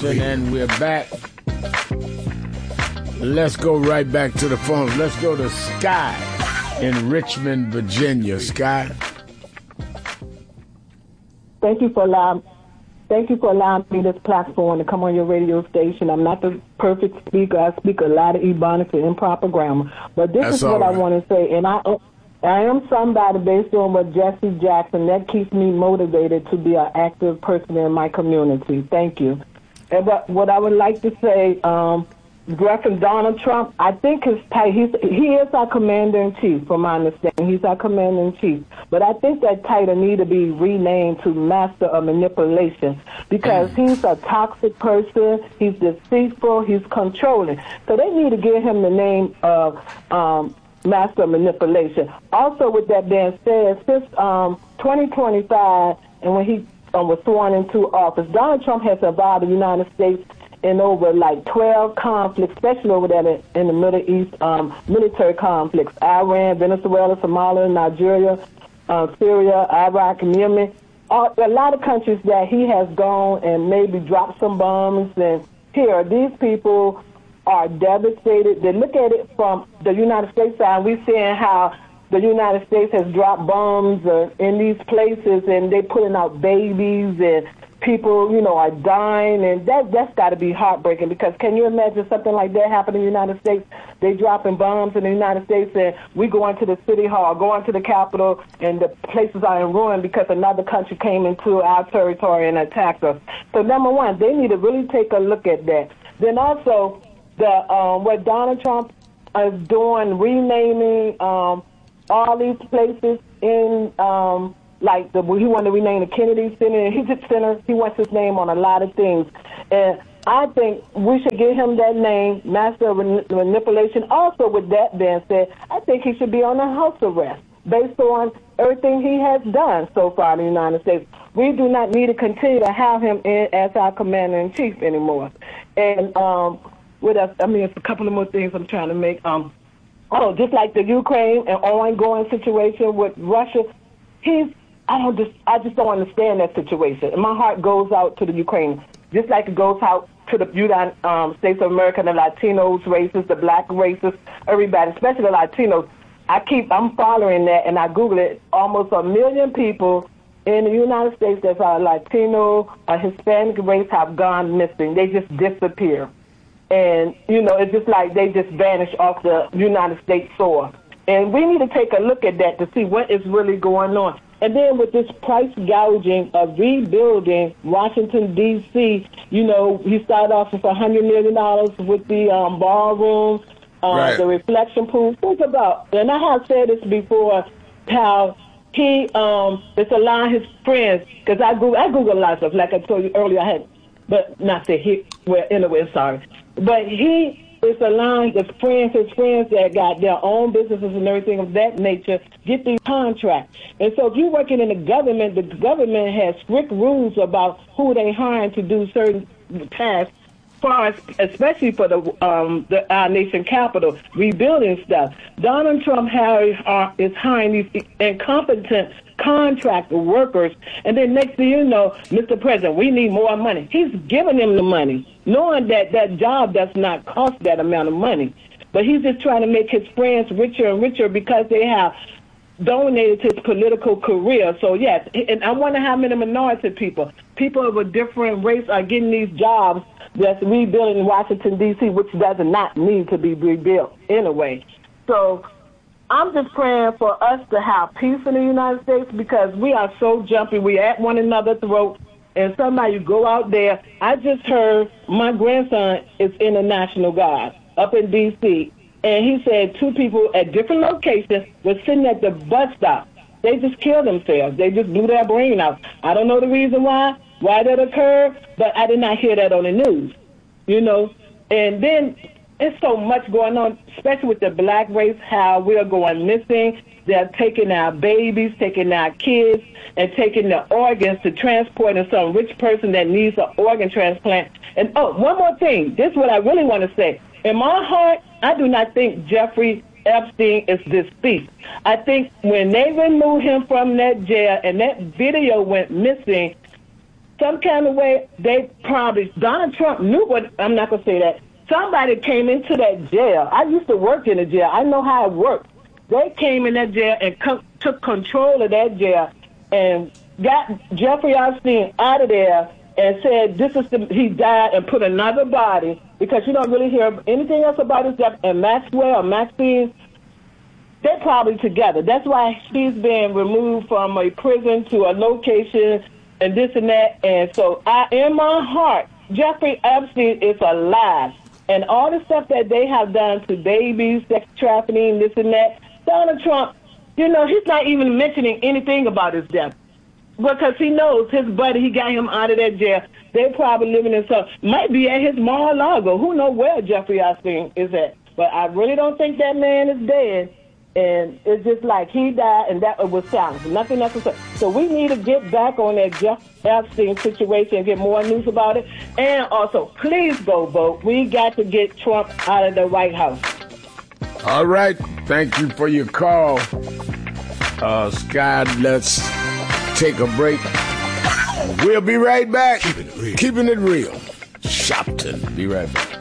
question, and we're back. Let's go right back to the phone. Let's go to Sky in Richmond, Virginia. Sky. Thank you for allowing me this platform to come on your radio station. I'm not the perfect speaker. I speak a lot of Ebonics and improper grammar. But this is what I want to say. And I am somebody based on what Jesse Jackson, that keeps me motivated to be an active person in my community. Thank you. But what I would like to say, reference Donald Trump, I think he is our commander-in-chief, from my understanding. He's our commander-in-chief. But I think that title need to be renamed to Master of Manipulation, because he's a toxic person, he's deceitful, he's controlling. So they need to give him the name of Master of Manipulation. Also, with that being said, since 2025, and when he was sworn into office, Donald Trump has survived the United States in over like 12 conflicts, especially over there in the Middle East, military conflicts: Iran, Venezuela, Somalia, Nigeria, Syria, Iraq, and Yemen. A lot of countries that he has gone and maybe dropped some bombs. And here, these people are devastated. They look at it from the United States side. We're seeing how the United States has dropped bombs in these places, and they're putting out babies, and people, are dying, and that's got to be heartbreaking, because can you imagine something like that happen in the United States? They dropping bombs in the United States, and we go into the city hall, go into the Capitol, and the places are in ruin because another country came into our territory and attacked us. So number one, they need to really take a look at that. Then also, what Donald Trump is doing, renaming all these places in, he wanted to rename the Kennedy Center. He wants his name on a lot of things. And I think we should give him that name, Master of Manipulation. Also, with that being said, I think he should be on a house arrest based on everything he has done so far in the United States. We do not need to continue to have him as our commander-in-chief anymore. And what else? It's a couple of more things I'm trying to make. Just like the Ukraine and ongoing situation with Russia, I just don't understand that situation. And my heart goes out to the Ukraine, just like it goes out to the United States of America, the Latinos races, the black races, everybody, especially the Latinos. I'm following that, and I Google it. Almost 1 million people in the United States that are Latino or Hispanic race have gone missing. They just disappear. And, it's just like they just vanish off the United States soil. And we need to take a look at that to see what is really going on. And then with this price gouging of rebuilding Washington, D.C., he started off with $100 million with the ballroom, the reflection pool. Think about, and I have said this before, how he is allowing his friends, because I Google a lot of stuff, like I told you earlier, But he is allowing his friends that got their own businesses and everything of that nature get these contracts. And so if you're working in the government has strict rules about who they hiring to do certain tasks, especially for our nation capital, rebuilding stuff. Donald Trump is hiring these incompetent contract workers, and then next thing you know, Mr. President, we need more money. He's giving them the money, knowing that that job does not cost that amount of money. But he's just trying to make his friends richer and richer because they have donated his political career. So, yes, and I wonder how many minority people of a different race are getting these jobs that's rebuilding Washington, D.C., which does not need to be rebuilt anyway. So I'm just praying for us to have peace in the United States, because we are so jumpy. We at one another's throat, and somebody go out there. I just heard my grandson is in the National Guard up in D.C., and he said 2 people at different locations were sitting at the bus stop. They just killed themselves. They just blew their brain out. I don't know the reason why that occurred, but I did not hear that on the news, And then it's so much going on, especially with the black race, how we're going missing. They're taking our babies, taking our kids, and taking the organs to transport to some rich person that needs an organ transplant. And, one more thing. This is what I really want to say. In my heart, I do not think Jeffrey Epstein is deceased. I think when they removed him from that jail and that video went missing, some kind of way, Donald Trump knew what, I'm not going to say that. Somebody came into that jail. I used to work in the jail. I know how it works. They came in that jail and took control of that jail and got Jeffrey Epstein out of there and said he died and put another body, because you don't really hear anything else about his death. And Maxine, they're probably together. That's why she's been removed from a prison to a location and this and that. And so in my heart, Jeffrey Epstein is alive. And all the stuff that they have done to babies, sex trafficking, this and that, Donald Trump, he's not even mentioning anything about his death. Because he knows his buddy, he got him out of that jail. They're probably living in might be at his Mar-a-Lago. Who knows where Jeffrey Epstein is at? But I really don't think that man is dead. And it's just like he died and that was silence. Nothing else to say. So we need to get back on that Jeff Epstein situation and get more news about it. And also, please go vote. We got to get Trump out of the White House. All right. Thank you for your call. Scott, let's take a break. We'll be right back. Keeping it real. Shopton. Be right back.